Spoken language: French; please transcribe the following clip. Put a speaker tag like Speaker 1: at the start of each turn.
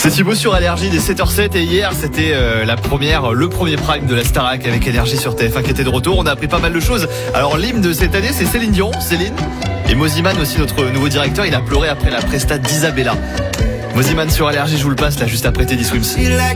Speaker 1: C'est Thibaut sur Énergie des 7h07 et hier c'était le premier prime de la Starac avec Énergie sur TF1 qui était de retour. On a appris pas mal de choses. Alors l'hymne de cette année c'est Céline Dion, et Moziman aussi, notre nouveau directeur, il a pleuré après la presta d'Isabella. Moziman sur Énergie, je vous le passe là juste après Teddy Swims.